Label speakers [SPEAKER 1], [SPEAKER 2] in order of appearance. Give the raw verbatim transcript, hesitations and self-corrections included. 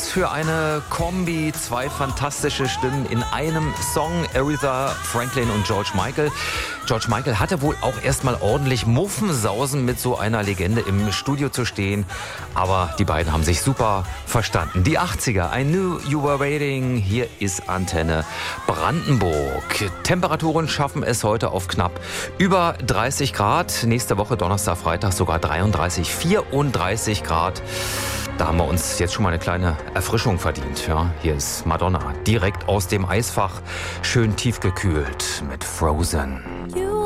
[SPEAKER 1] für eine Kombi, zwei fantastische Stimmen in einem Song, Aretha Franklin und George Michael. George Michael hatte wohl auch erstmal ordentlich Muffensausen, mit so einer Legende im Studio zu stehen, aber die beiden haben sich super verstanden. Die achtziger, I Knew You Were Waiting, hier ist Antenne Brandenburg. Temperaturen schaffen es heute auf knapp über dreißig Grad, nächste Woche Donnerstag, Freitag sogar dreiunddreißig, vierunddreißig Grad. Da haben wir uns jetzt schon mal eine kleine Erfrischung verdient. Ja, hier ist Madonna, direkt aus dem Eisfach, schön tiefgekühlt mit Frozen.
[SPEAKER 2] You